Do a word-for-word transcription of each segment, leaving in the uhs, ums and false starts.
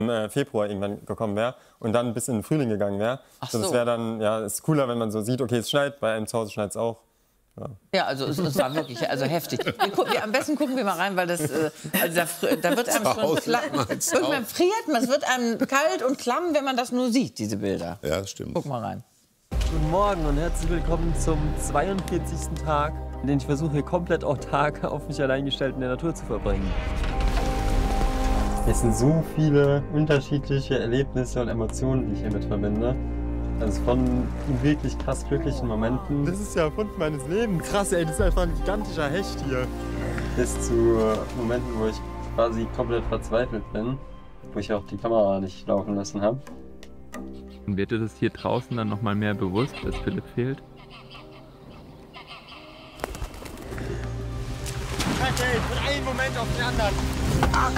im äh, Februar irgendwann gekommen wäre und dann bis in den Frühling gegangen wäre. Ach so. so. Das wäre dann, ja, ist cooler, wenn man so sieht, okay, es schneit, bei einem zu Hause schneit es auch. Ja. Ja, also es, es war wirklich also heftig. Wir gucken, wir, am besten gucken wir mal rein, weil das, äh, also da, da wird einem schon klamm. Irgendwann friert man, es wird einem kalt und klamm, wenn man das nur sieht, diese Bilder. Ja, das stimmt. Guck mal rein. Guten Morgen und herzlich willkommen zum zweiundvierzigsten Tag, in dem ich versuche, hier komplett autark auf mich allein gestellt in der Natur zu verbringen. Es sind so viele unterschiedliche Erlebnisse und Emotionen, die ich hiermit verbinde. Also von wirklich krass glücklichen Momenten. Das ist ja Fund meines Lebens. Krass, ey, das ist einfach ein gigantischer Hecht hier. Bis zu Momenten, wo ich quasi komplett verzweifelt bin, wo ich auch die Kamera nicht laufen lassen habe. Und wird dir das hier draußen dann noch mal mehr bewusst, dass Philipp fehlt? Okay, von einem Moment auf den anderen. Ach,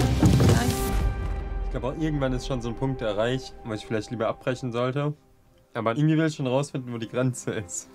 ich glaube auch irgendwann ist schon so ein Punkt erreicht, wo ich vielleicht lieber abbrechen sollte. Aber irgendwie will ich schon rausfinden, wo die Grenze ist.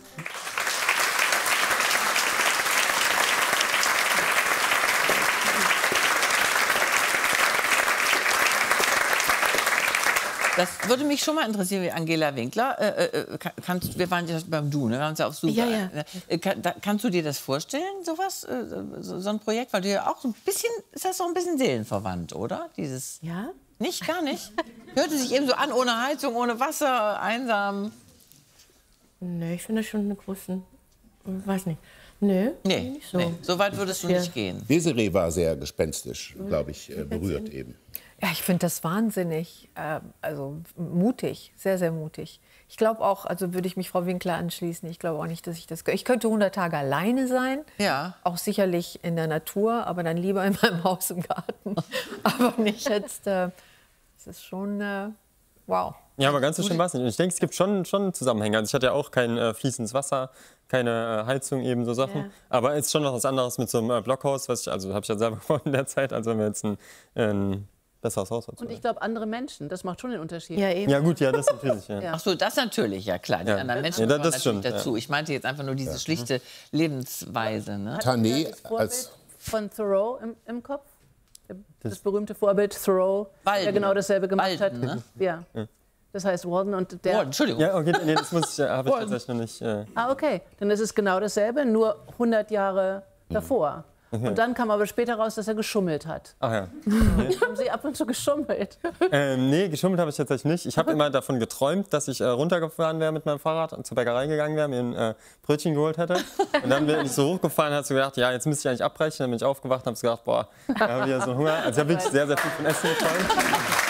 Das würde mich schon mal interessieren, wie Angela Winkler. Äh, äh, kannst, wir waren ja beim Du, ne? Wir waren ja auf Super. Ja, ja. Äh, kann, da, kannst du dir das vorstellen, sowas, äh, so, so ein Projekt? Weil du ja auch so ein bisschen, ist das so ein bisschen seelenverwandt, oder? Dieses. Ja? Nicht, gar nicht. Hörte sich eben so an, ohne Heizung, ohne Wasser, einsam. Nee, ich finde schon eine großen. Weiß nicht. Nö, Nee, nicht so. nee, so weit würdest du Ja. nicht gehen. Desiree war sehr gespenstisch, glaube ich, äh, berührt eben. Ja, ich finde das wahnsinnig, äh, also mutig, sehr, sehr mutig. Ich glaube auch, also würde ich mich Frau Winkler anschließen, ich glaube auch nicht, dass ich das... Ich könnte hundert Tage alleine sein, Ja. auch sicherlich in der Natur, aber dann lieber in meinem Haus im Garten. Aber nicht jetzt, äh, es ist schon, äh, wow. Ja, aber ganz so schlimm war es nicht. Und ich denke, es gibt schon, schon Zusammenhänge. Also ich hatte ja auch kein äh, fließendes Wasser, keine äh, Heizung, eben so Sachen. Ja. Aber es ist schon noch was anderes mit so einem äh, Blockhaus, was ich, also habe ich ja selber gebaut in der Zeit, also wenn wir jetzt ein, ein besseres Haus dazu. Und ich glaube, andere Menschen, das macht schon den Unterschied. Ja, eben. Ja gut, ja, das natürlich. Ja. Ach so, das natürlich, ja klar. Die Ja. anderen Menschen Ja, das- gehören das natürlich stimmt, dazu. ja. Ich meinte jetzt einfach nur diese schlichte Lebensweise. Ne? Tané Das Vorbild als von Thoreau im, im Kopf? Das, berühmte Vorbild Thoreau, Walden. der genau dasselbe gemacht Walden, hat. ne? Ja. Das heißt Walden und der... Oh, Entschuldigung. Ja, okay, nee, das muss ich, äh, habe ich tatsächlich noch nicht. Äh, Ah, okay. Dann ist es genau dasselbe, nur hundert Jahre davor. Und dann kam aber später raus, dass er geschummelt hat. ach ja. Haben Sie ab und zu geschummelt? Ähm, nee, geschummelt habe ich tatsächlich nicht. Ich habe immer davon geträumt, dass ich äh, runtergefahren wäre mit meinem Fahrrad und zur Bäckerei gegangen wäre, mir ein äh, Brötchen geholt hätte. Und dann bin ich so hochgefahren und habe so gedacht, ja, jetzt müsste ich eigentlich abbrechen. Dann bin ich aufgewacht und habe so gedacht, boah, da habe ich ja so Hunger. Also ich habe wirklich sehr, sehr viel von Essen geträumt.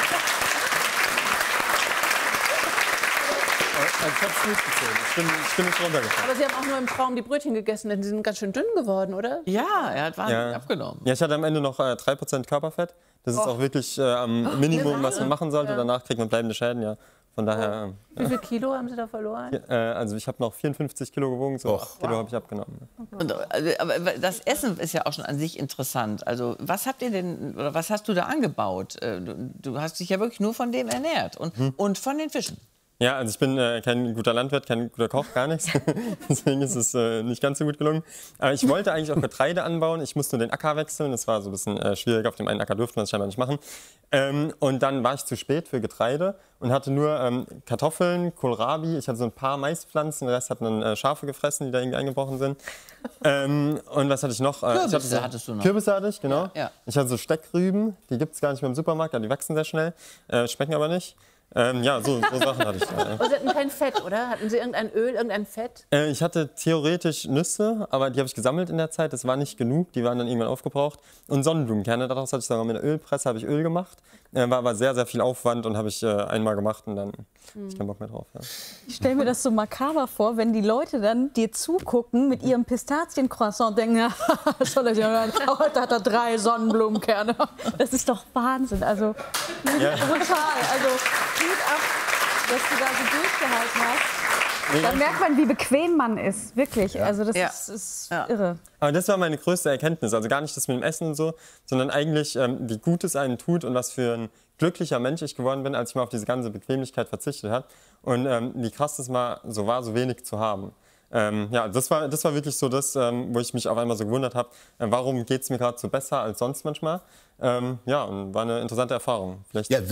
Also ich habe es nicht gezählt. Ich bin, ich bin nicht runtergefahren. Aber Sie haben auch nur im Traum die Brötchen gegessen, denn Sie sind ganz schön dünn geworden, oder? Ja, er hat wahnsinnig Ja. abgenommen. Ja, ich hatte am Ende noch äh, drei Prozent Körperfett. Das ist auch wirklich äh, am Minimum, was man machen sollte. Danach kriegt man bleibende Schäden, ja. Von daher, Wie viel Kilo haben Sie da verloren? äh, also ich habe noch vierundfünfzig Kilo gewogen, so Och. acht Kilo habe ich abgenommen. Und, also, aber das Essen ist ja auch schon an sich interessant. Also was habt ihr denn, oder was hast du da angebaut? Äh, Du, du hast dich ja wirklich nur von dem ernährt und, und von den Fischen. Ja, also ich bin äh, kein guter Landwirt, kein guter Koch, gar nichts. Deswegen ist es äh, nicht ganz so gut gelungen. Aber ich wollte eigentlich auch Getreide anbauen. Ich musste nur den Acker wechseln. Das war so ein bisschen äh, schwierig. Auf dem einen Acker durfte man es scheinbar nicht machen. Ähm, und dann war ich zu spät für Getreide und hatte nur ähm, Kartoffeln, Kohlrabi. Ich hatte so ein paar Maispflanzen. Den Rest hatten dann äh, Schafe gefressen, die da irgendwie eingebrochen sind. Ähm, und was hatte ich noch? Äh, ich Kürbisse hatte so, hattest du noch. Kürbisse hatte ich, genau. Ja, ja. Ich hatte so Steckrüben. Die gibt es gar nicht mehr im Supermarkt. Ja, die wachsen sehr schnell, äh, schmecken aber nicht. Ähm, ja, so, so Sachen hatte ich da. Ja. Und Sie hatten kein Fett, oder? Hatten Sie irgendein Öl, irgendein Fett? Äh, ich hatte theoretisch Nüsse, aber die habe ich gesammelt in der Zeit. Das war nicht genug, die waren dann irgendwann aufgebraucht. Und Sonnenblumenkerne, daraus hatte ich sogar mit einer Ölpresse habe ich Öl gemacht. Äh, war aber sehr, sehr viel Aufwand und habe ich äh, einmal gemacht und dann habe ich keinen Bock mehr drauf. Ja. Ich stelle mir das so makaber vor, wenn die Leute dann dir zugucken mit ihrem Pistaziencroissant und denken, ja, was soll ich ja, heute hat er drei Sonnenblumenkerne. Das ist doch Wahnsinn. Also Ja. total. Also Hut ab, dass du da so durchgehalten hast. Da merkt man, wie bequem man ist, wirklich. Also das Ja. ist, ist Ja. irre. Aber das war meine größte Erkenntnis. Also gar nicht das mit dem Essen und so, sondern eigentlich, ähm, wie gut es einen tut und was für ein glücklicher Mensch ich geworden bin, als ich mal auf diese ganze Bequemlichkeit verzichtet habe. Und ähm, wie krass es mal so war, so wenig zu haben. Ähm, ja, das war, das war wirklich so das, ähm, wo ich mich auf einmal so gewundert habe, äh, warum geht es mir gerade so besser als sonst manchmal. Ähm, ja, und war eine interessante Erfahrung. Vielleicht Ja,